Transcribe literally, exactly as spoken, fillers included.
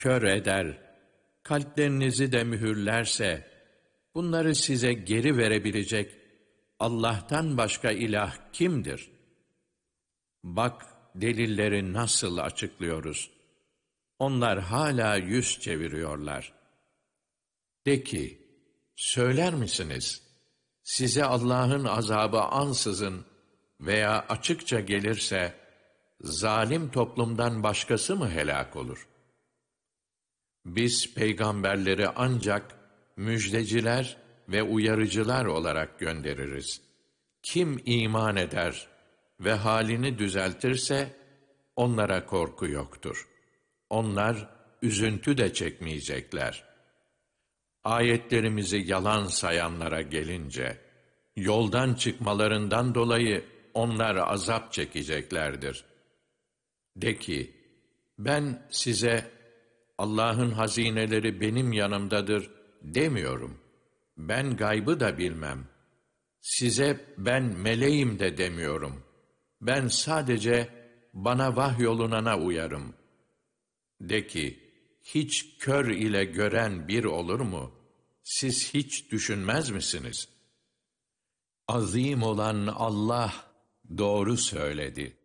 kör eder, kalplerinizi de mühürlerse, bunları size geri verebilecek Allah'tan başka ilah kimdir? Bak delilleri nasıl açıklıyoruz. Onlar hala yüz çeviriyorlar. De ki, söyler misiniz? Size Allah'ın azabı ansızın veya açıkça gelirse, zalim toplumdan başkası mı helak olur? Biz peygamberleri ancak müjdeciler ve uyarıcılar olarak göndeririz. Kim iman eder ve halini düzeltirse, onlara korku yoktur. Onlar üzüntü de çekmeyecekler. Ayetlerimizi yalan sayanlara gelince, yoldan çıkmalarından dolayı onlar azap çekeceklerdir. De ki, ben size Allah'ın hazineleri benim yanımdadır demiyorum. Ben gaybı da bilmem. Size ben meleğim de demiyorum. Ben sadece bana vahyolunana uyarım. De ki, hiç kör ile gören bir olur mu? Siz hiç düşünmez misiniz? Azim olan Allah doğru söyledi.